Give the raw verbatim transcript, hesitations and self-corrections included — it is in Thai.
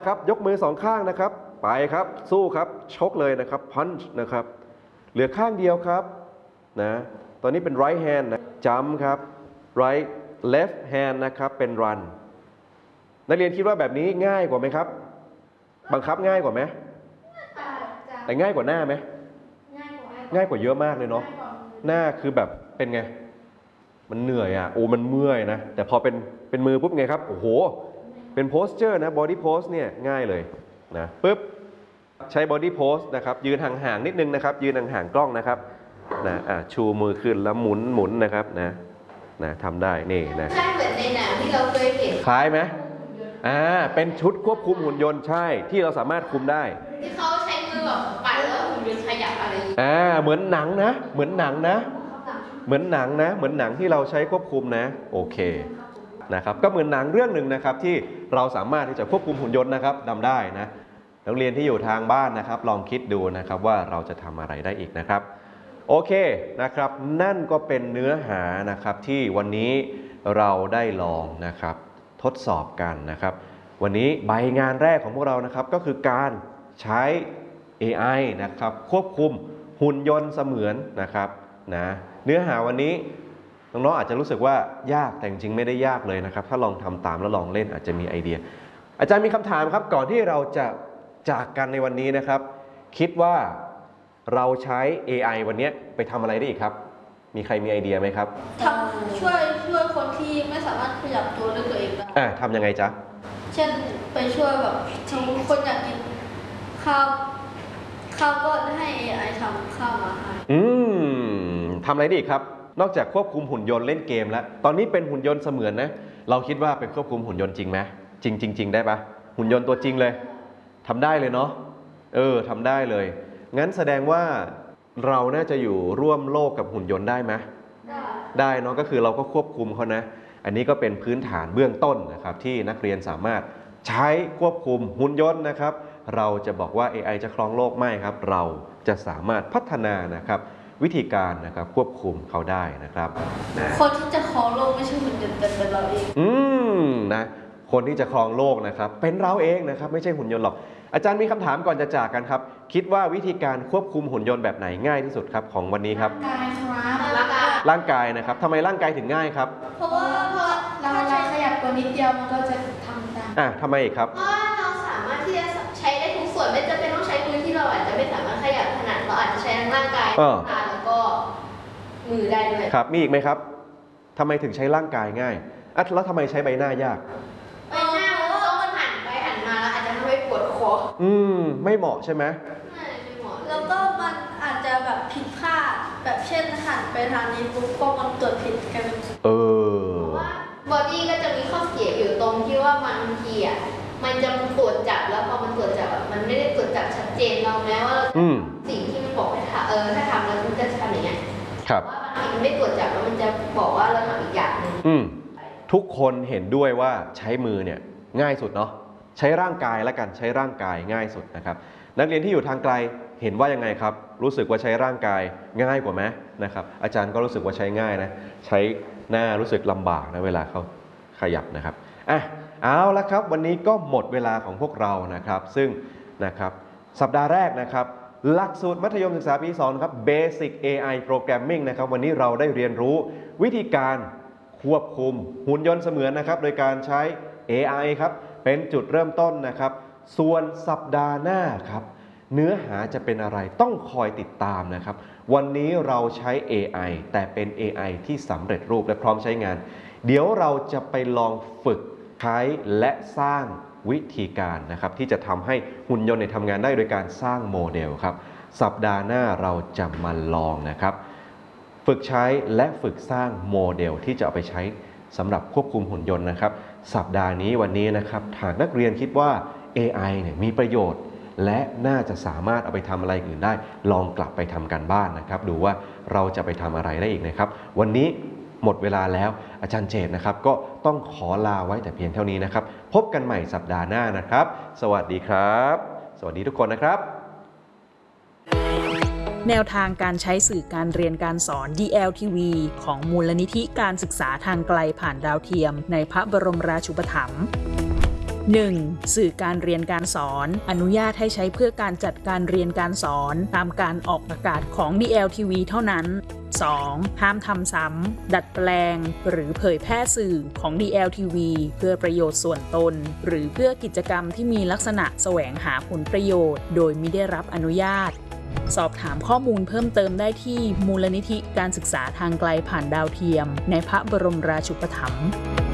ครับยกมือสองข้างนะครับไปครับสู้ครับชกเลยนะครับ punch นะครับเหลือข้างเดียวครับนะตอนนี้เป็น right hand นะ jump ครับ right left hand นะครับเป็น run นักเรียนคิดว่าแบบนี้ง่ายกว่าไหมครับบังคับง่ายกว่าไหมแต่ง่ายกว่าหน้าไหมง่ายกว่าเยอะมากเลยเนาะหน้าคือแบบเป็นไงมันเหนื่อยอ่ะโอ้มันเมื่อยนะแต่พอเป็นเป็นมือปุ๊บไงครับโอ้โหเป็นโพสเจอร์นะ body pose เนี่ยง่ายเลยนะปุ๊บใช้ body pose นะครับยืนห่างๆนิดนึงนะครับยืนห่างๆกล้องนะครับนะอ่ะชูมือขึ้นแล้วหมุนหมุนนะครับนะนะทำได้นี่นะใช่เหมือนในหนังที่เราเคยเห็นคล้ายไหมอ่าเป็นชุดควบคุมหุ่นยนต์ใช่ที่เราสามารถคุมได้ที่เขาใช้มือแบบปั่นแล้วหุ่นยนต์ขยับอะไรอ่าเหมือนหนังนะเหมือนหนังนะเหมือนหนังนะเหมือนหนังที่เราใช้ควบคุมนะโอเคนะครับก็เหมือนหนังเรื่องหนึ่งนะครับที่เราสามารถที่จะควบคุมหุ่นยนต์นะครับทำได้นะนักเรียนที่อยู่ทางบ้านนะครับลองคิดดูนะครับว่าเราจะทำอะไรได้อีกนะครับโอเคนะครับนั่นก็เป็นเนื้อหานะครับที่วันนี้เราได้ลองนะครับทดสอบกันนะครับวันนี้ใบงานแรกของพวกเรานะครับก็คือการใช้ เอ ไอ นะครับควบคุมหุ่นยนต์เสมือนนะครับนะเนื้อหาวันนี้น้องๆอาจจะรู้สึกว่ายากแต่จริงๆไม่ได้ยากเลยนะครับถ้าลองทำตามแล้วลองเล่นอาจจะมีไอเดียอาจารย์มีคำถามครับก่อนที่เราจะจากกันในวันนี้นะครับคิดว่าเราใช้ เอ ไอ วันนี้ไปทำอะไรได้อีกครับมีใครมีไอเดียไหมครับทำช่วยช่วยคนที่ไม่สามารถขยับตัวด้วยตัวเองได้อ่าทำยังไงจ๊ะเช่นไปช่วยแบบสมมติคนอยากกินข้าวข้าวก็ให้ เอ ไอ ทำข้าวมาให้อืมทำอะไรได้อีกครับนอกจากควบคุมหุ่นยนต์เล่นเกมแล้วตอนนี้เป็นหุ่นยนต์เสมือนนะเราคิดว่าเป็นควบคุมหุ่นยนต์จริงไหมจริงจริงๆได้ปะหุ่นยนต์ตัวจริงเลยทำได้เลยเนาะเออทำได้เลยงั้นแสดงว่าเราน่าจะอยู่ร่วมโลกกับหุ่นยนต์ได้ไหมได้ได้เนาะก็คือเราก็ควบคุมเขานะอันนี้ก็เป็นพื้นฐานเบื้องต้นนะครับที่นักเรียนสามารถใช้ควบคุมหุ่นยนต์นะครับเราจะบอกว่า เอ ไอ จะครองโลกไม่ครับเราจะสามารถพัฒนานะครับวิธีการนะครับควบคุมเขาได้นะครับคนที่จะครองโลกไม่ใช่หุ่นยนต์แต่เป็นเราเองอืมนะคนที่จะครองโลกนะครับเป็นเราเองนะครับไม่ใช่หุ่นยนต์หรอกอาจารย์มีคำถามก่อนจะจากกันครับคิดว่าวิธีการควบคุมหุ่นยนต์แบบไหนง่ายที่สุดครับของวันนี้ครับร่างกายครับร่างกายร่างกายนะครับทำไมร่างกายถึงง่ายครับเพราะว่าพอเราใช้ขยับตัวนิดเดียวมันก็จะทำได้อ่ะทำไมอีกครับเพราะว่าเราสามารถที่จะใช้ได้ทุกส่วนไม่จำเป็นต้องใช้มือที่เราอาจจะไม่สามารถขยับขนาดเราอาจจะใช้ทั้งร่างกายตาแล้วก็มือได้ด้วยครับมีอีกไหมครับทำไมถึงใช้ร่างกายง่ายอ่ะแล้วทำไมใช้ใบหน้ายากใบหน้ามันต้องมันหันไปหันมาแล้วอาจจะทำให้ปวดคออืมไม่เหมาะใช่ไหมไม่เหมาะแล้วก็มันอาจจะแบบผิดพลาดแบบเช่นหันไปทางนี้ปุ๊บก็มันตรวจผิดกันเออเพราะว่าบอดี้ก็จะมีข้อเสียอยู่ตรงที่ว่าบางทีอ่ะมันจะตรวจจับแล้วพอมันตรวจจับมันไม่ได้ตรวจจับชัดเจนเราแม้ว่าสิ่งที่มันบอกให้ทำเออถ้าทำแล้วมันจะทำอย่างเงี้ยครับว่าบางทีมันไม่ตรวจจับแล้วมันจะบอกว่าเราทำอีกอย่างหนึ่งทุกคนเห็นด้วยว่าใช้มือเนี่ยง่ายสุดเนาะใช้ร่างกายและกันใช้ร่างกายง่ายสุดนะครับนักเรียนที่อยู่ทางไกลเห็นว่ายังไงครับรู้สึกว่าใช้ร่างกายง่ายกว่าไหมนะครับอาจารย์ก็รู้สึกว่าใช้ง่ายนะใช้หน้ารู้สึกลำบากนะเวลาเขาขยับนะครับอ่ะเอาละครับวันนี้ก็หมดเวลาของพวกเรานะครับซึ่งนะครับสัปดาห์แรกนะครับหลักสูตรมัธยมศึกษาปีสองครับ Basic เอ ไอ Programming นะครับวันนี้เราได้เรียนรู้วิธีการควบคุมหุ่นยนต์เสมือนนะครับโดยการใช้ เอ ไอ ครับเป็นจุดเริ่มต้นนะครับส่วนสัปดาห์หน้าครับเนื้อหาจะเป็นอะไรต้องคอยติดตามนะครับวันนี้เราใช้ เอ ไอ แต่เป็น เอ ไอ ที่สำเร็จรูปและพร้อมใช้งานเดี๋ยวเราจะไปลองฝึกใช้และสร้างวิธีการนะครับที่จะทำให้หุ่นยนต์ทำงานได้โดยการสร้างโมเดลครับสัปดาห์หน้าเราจะมาลองนะครับฝึกใช้และฝึกสร้างโมเดลที่จะเอาไปใช้สำหรับควบคุมหุ่นยนต์นะครับสัปดาห์นี้วันนี้นะครับหากนักเรียนคิดว่า เอ ไอ เนี่ยมีประโยชน์และน่าจะสามารถเอาไปทำอะไรอื่นได้ลองกลับไปทำการบ้านนะครับดูว่าเราจะไปทำอะไรได้อีกนะครับวันนี้หมดเวลาแล้วอาจารย์เจตนะครับก็ต้องขอลาไว้แต่เพียงเท่านี้นะครับพบกันใหม่สัปดาห์หน้านะครับสวัสดีครับสวัสดีทุกคนนะครับแนวทางการใช้สื่อการเรียนการสอน ดี แอล ที วี ของมูลนิธิการศึกษาทางไกลผ่านดาวเทียมในพระบรมราชูปถัมภ์หนึ่ง สื่อการเรียนการสอนอนุญาตให้ใช้เพื่อการจัดการเรียนการสอนตามการออกอากาศของ ดี แอล ที วี เท่านั้น สอง ห้ามทำซ้ำดัดแปลงหรือเผยแพร่สื่อของ ดี แอล ที วี เพื่อประโยชน์ส่วนตนหรือเพื่อกิจกรรมที่มีลักษณะแสวงหาผลประโยชน์โดยมิได้รับอนุญาตสอบถามข้อมูลเพิ่มเติมได้ที่มูลนิธิการศึกษาทางไกลผ่านดาวเทียมในพระบรมราชูปถัมภ์